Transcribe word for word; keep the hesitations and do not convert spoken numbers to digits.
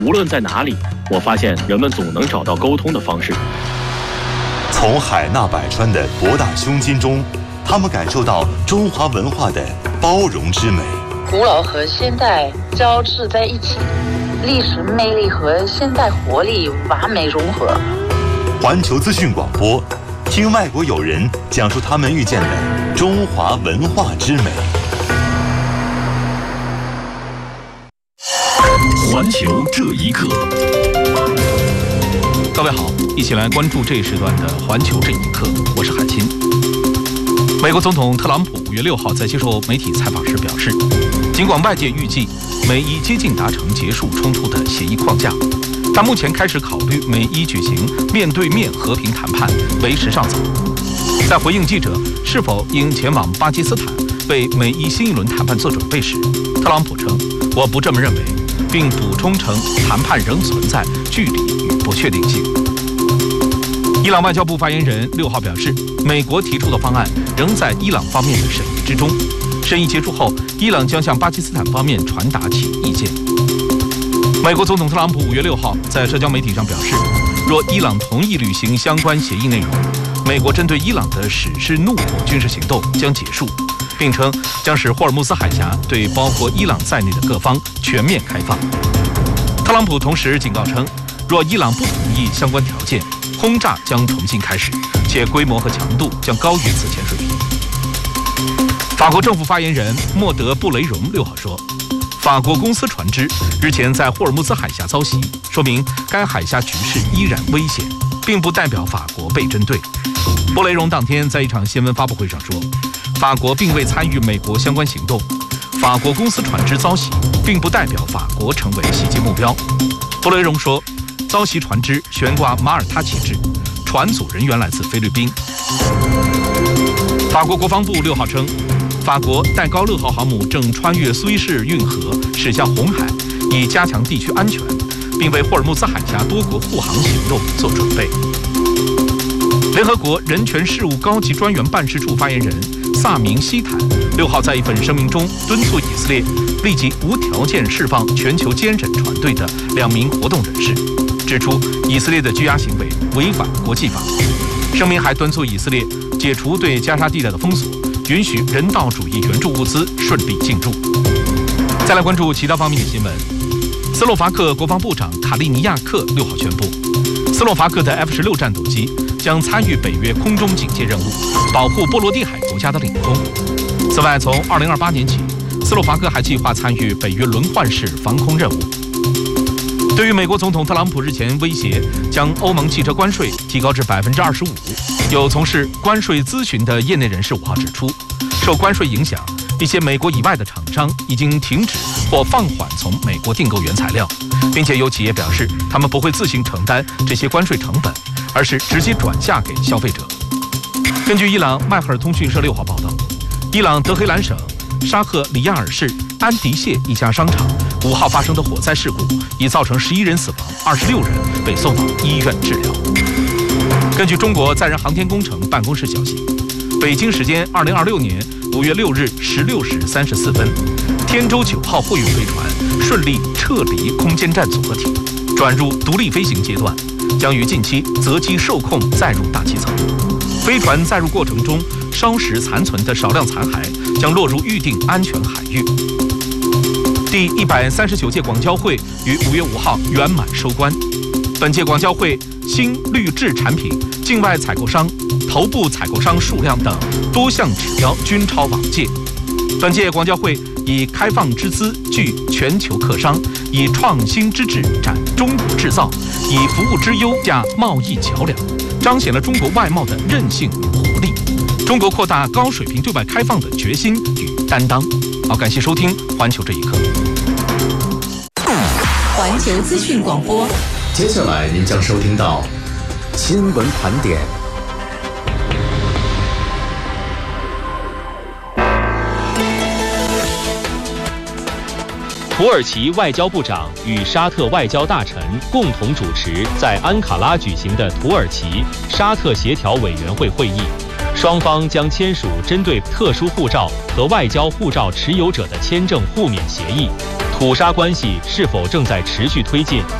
无论在哪里，我发现人们总能找到沟通的方式。 从海纳百川的博大胸襟中，他们感受到中华文化的包容之美。 古老和现代交织在一起，历史魅力和现代活力完美融合。 环球资讯广播，听外国友人讲述他们遇见的中华文化之美。 环球这一刻， 各位好，一起来关注这一时段的环球这一刻，我是海清。美国总统特朗普五月六号在接受媒体采访时表示，尽管外界预计美伊接近达成结束冲突的协议框架，但目前开始考虑美伊举行面对面和平谈判为时尚早。在回应记者是否应前往巴基斯坦为美伊新一轮谈判做准备时，特朗普称：“我不这么认为。”并补充称，谈判仍存在距离与不确定性。伊朗外交部发言人六号表示，美国提出的方案仍在伊朗方面的审议之中。审议结束后，伊朗将向巴基斯坦方面传达其意见。美国总统特朗普五月六号在社交媒体上表示，若伊朗同意履行相关协议内容，美国针对伊朗的史诗怒火军事行动将结束。并称将使霍尔木兹海峡对包括伊朗在内的各方全面开放。特朗普同时警告称，若伊朗不同意相关条件，轰炸将重新开始，且规模和强度将高于此前水平。法国政府发言人莫德布雷荣六号说，法国公司船只日前在霍尔木兹海峡遭袭，说明该海峡局势依然危险，并不代表法国被针对。布雷荣当天在一场新闻发布会上说，法国并未参与美国相关行动，法国公司船只遭袭，并不代表法国成为袭击目标。布雷荣说，遭袭船只悬挂马耳他旗帜，船组人员来自菲律宾。法国国防部六号称，法国戴高乐号航母正穿越苏伊士运河驶向红海，以加强地区安全，并为霍尔木兹海峡多国护航行动做准备。联合国人权事务高级专员办事处发言人萨明希坦六号在一份声明中敦促以色列立即无条件释放全球监审团队的两名活动人士，指出以色列的拘押行为违反国际法。声明还敦促以色列解除对加沙地带的封锁，允许人道主义援助物资顺利进入。再来关注其他方面的新闻。斯洛伐克国防部长卡利尼亚克六号宣布，斯洛伐克的 F 十六战斗机将参与北约空中警戒任务，保护波罗的海国家的领空。此外，从二零二八年起，斯洛伐克还计划参与北约轮换式防空任务。对于美国总统特朗普日前威胁将欧盟汽车关税提高至百分之二十五，有从事关税咨询的业内人士五号指出，受关税影响，一些美国以外的厂商已经停止或放缓从美国订购原材料，并且有企业表示，他们不会自行承担这些关税成本，而是直接转嫁给消费者。根据伊朗迈赫尔通讯社六号报道，伊朗德黑兰省沙赫里亚尔市安迪谢一家商场五号发生的火灾事故，已造成十一人死亡，二十六人被送往医院治疗。根据中国载人航天工程办公室消息，北京时间二零二六年五月六日十六时三十四分，天舟九号货运飞船顺利撤离空间站组合体，转入独立飞行阶段，将于近期择机受控载入大气层。飞船载入过程中烧蚀残存的少量残骸将落入预定安全海域。第一百三十九届广交会于五月五号圆满收官。本届广交会新绿质产品境外采购商、头部采购商数量等多项指标均超往届。本届广交会以开放之姿聚全球客商，以创新之智展中国制造，以服务之优架贸易桥梁，彰显了中国外贸的韧性与活力，中国扩大高水平对外开放的决心与担当。好，感谢收听《环球这一刻》。 环球资讯广播， 接下来您将收听到新闻盘点。 土耳其外交部长与沙特外交大臣共同主持在安卡拉举行的土耳其沙特协调委员会会议，双方将签署针对特殊护照和外交护照持有者的签证互免协议。 土沙关系是否正在持续推进？